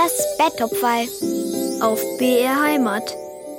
Das Bettopferl auf BR Heimat.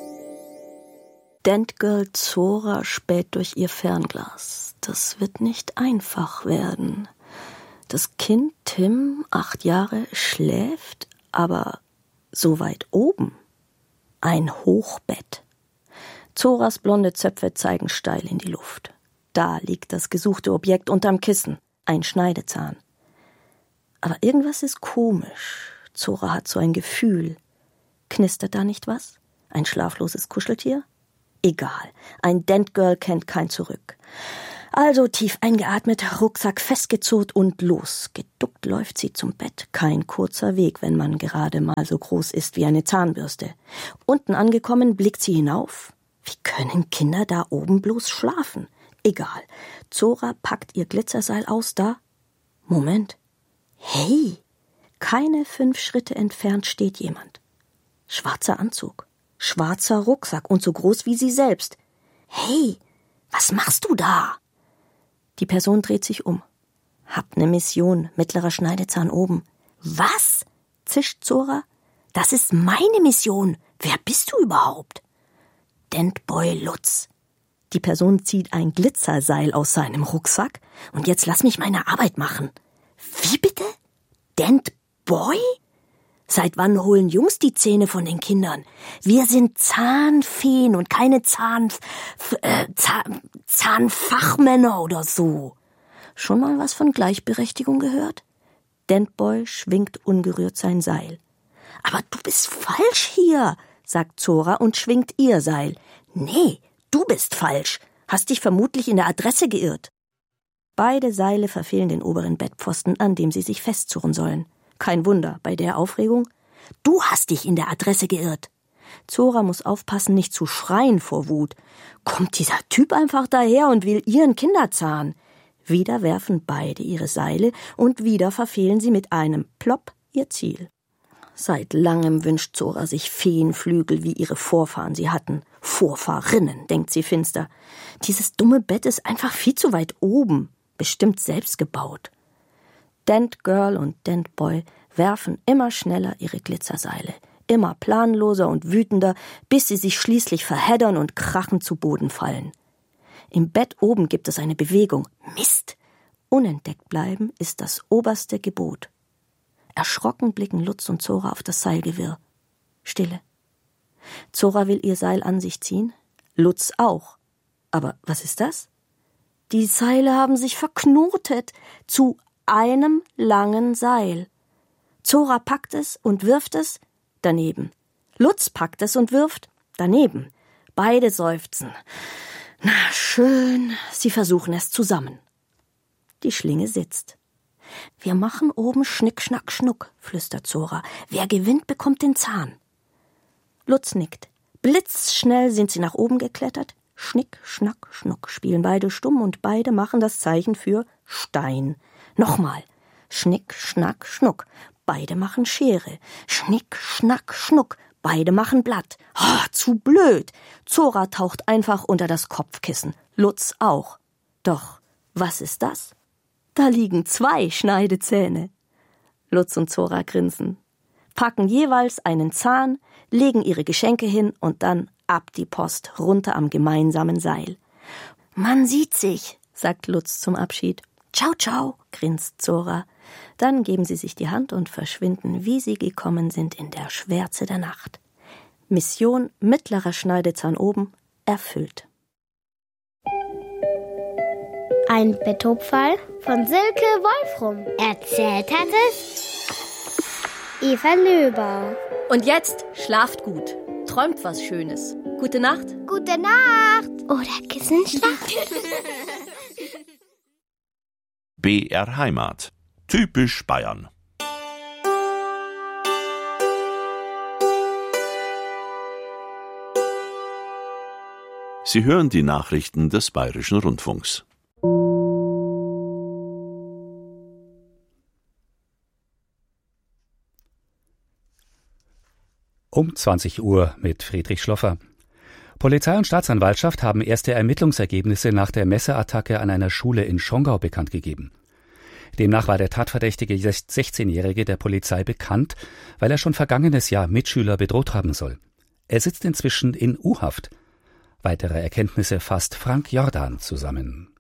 Dentgirl Zora späht durch ihr Fernglas. Das wird nicht einfach werden. Das Kind Tim, 8 Jahre, schläft, aber so weit oben. Ein Hochbett. Zoras blonde Zöpfe zeigen steil in die Luft. Da liegt das gesuchte Objekt unterm Kissen. Ein Schneidezahn. Aber irgendwas ist komisch. Zora hat so ein Gefühl. Knistert da nicht was? Ein schlafloses Kuscheltier? Egal. Ein Dentgirl kennt kein Zurück. Also tief eingeatmet, Rucksack festgezurrt und los. Geduckt läuft sie zum Bett. Kein kurzer Weg, wenn man gerade mal so groß ist wie eine Zahnbürste. Unten angekommen, blickt sie hinauf. Wie können Kinder da oben bloß schlafen? Egal. Zora packt ihr Glitzerseil aus, da. Moment. Hey! Keine 5 Schritte entfernt steht jemand. Schwarzer Anzug, schwarzer Rucksack und so groß wie sie selbst. Hey, was machst du da? Die Person dreht sich um. Hab ne Mission, mittlerer Schneidezahn oben. Was? Zischt Zora. Das ist meine Mission. Wer bist du überhaupt? Dentboy Lutz. Die Person zieht ein Glitzerseil aus seinem Rucksack. Und jetzt lass mich meine Arbeit machen. Wie bitte? Dentboy? Seit wann holen Jungs die Zähne von den Kindern? Wir sind Zahnfeen und keine Zahnfachmänner oder so. Schon mal was von Gleichberechtigung gehört? Dentboy schwingt ungerührt sein Seil. Aber du bist falsch hier, sagt Zora und schwingt ihr Seil. Nee, du bist falsch. Hast dich vermutlich in der Adresse geirrt. Beide Seile verfehlen den oberen Bettpfosten, an dem sie sich festzurren sollen. Kein Wunder, bei der Aufregung. Du hast dich in der Adresse geirrt. Zora muss aufpassen, nicht zu schreien vor Wut. Kommt dieser Typ einfach daher und will ihren Kinderzahn? Wieder werfen beide ihre Seile und wieder verfehlen sie mit einem Plopp ihr Ziel. Seit langem wünscht Zora sich Feenflügel, wie ihre Vorfahren sie hatten. Vorfahrinnen, denkt sie finster. Dieses dumme Bett ist einfach viel zu weit oben. Bestimmt selbst gebaut. Dentgirl und Dentboy werfen immer schneller ihre Glitzerseile, immer planloser und wütender, bis sie sich schließlich verheddern und krachend zu Boden fallen. Im Bett oben gibt es eine Bewegung. Mist! Unentdeckt bleiben ist das oberste Gebot. Erschrocken blicken Lutz und Zora auf das Seilgewirr. Stille. Zora will ihr Seil an sich ziehen, Lutz auch. Aber was ist das? Die Seile haben sich verknotet zu einem langen Seil. Zora packt es und wirft es daneben. Lutz packt es und wirft daneben. Beide seufzen. Na schön, sie versuchen es zusammen. Die Schlinge sitzt. Wir machen oben Schnick, Schnack, Schnuck, flüstert Zora. Wer gewinnt, bekommt den Zahn. Lutz nickt. Blitzschnell sind sie nach oben geklettert. Schnick, Schnack, Schnuck spielen beide stumm und beide machen das Zeichen für Stein. Nochmal. Schnick, Schnack, Schnuck. Beide machen Schere. Schnick, Schnack, Schnuck. Beide machen Blatt. Oh, zu blöd. Zora taucht einfach unter das Kopfkissen. Lutz auch. Doch, was ist das? Da liegen 2 Schneidezähne. Lutz und Zora grinsen, packen jeweils einen Zahn, legen ihre Geschenke hin und dann ab die Post, runter am gemeinsamen Seil. Man sieht sich, sagt Lutz zum Abschied. Ciao, ciao, grinst Zora. Dann geben sie sich die Hand und verschwinden, wie sie gekommen sind, in der Schwärze der Nacht. Mission mittlerer Schneidezahn oben erfüllt. Ein Bettopferl von Silke Wolfrum. Erzählt hat es Eva Löber. Und jetzt schlaft gut. Träumt was Schönes. Gute Nacht. Gute Nacht. Oder Kissenschlacht. BR Heimat. Typisch Bayern. Sie hören die Nachrichten des Bayerischen Rundfunks. Um 20 Uhr mit Friedrich Schloffer. Polizei und Staatsanwaltschaft haben erste Ermittlungsergebnisse nach der Messerattacke an einer Schule in Schongau bekannt gegeben. Demnach war der tatverdächtige 16-Jährige der Polizei bekannt, weil er schon vergangenes Jahr Mitschüler bedroht haben soll. Er sitzt inzwischen in U-Haft. Weitere Erkenntnisse fasst Frank Jordan zusammen.